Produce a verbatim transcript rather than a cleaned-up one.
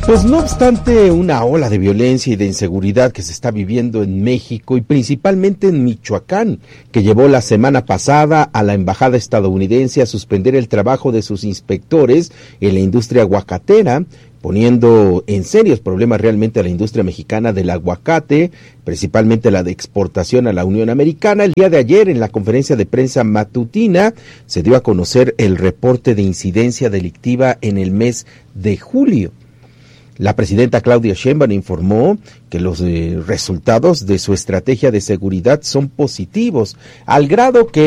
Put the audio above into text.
Pues no obstante una ola de violencia y de inseguridad que se está viviendo en México y principalmente en Michoacán, que llevó la semana pasada a la embajada estadounidense a suspender el trabajo de sus inspectores en la industria aguacatera, poniendo en serios problemas realmente a la industria mexicana del aguacate, principalmente la de exportación a la Unión Americana. El día de ayer, en la conferencia de prensa matutina, se dio a conocer el reporte de incidencia delictiva en el mes de julio. La presidenta Claudia Sheinbaum informó que los eh, resultados de su estrategia de seguridad son positivos, al grado que